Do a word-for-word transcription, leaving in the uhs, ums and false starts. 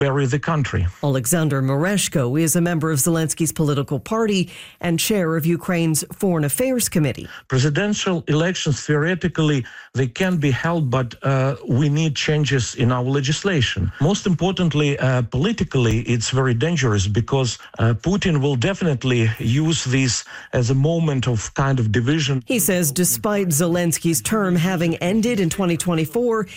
bury the country. Alexander Mereshko is a member of Zelensky's political party and chair of Ukraine's Foreign Affairs Committee. Presidential elections, theoretically, they can be held, but uh, we need changes in our legislation. Most importantly, uh, politically, it's very dangerous because uh, Putin will definitely use this as a moment of kind of division. He says despite Zelensky's term having ended in twenty twenty-four,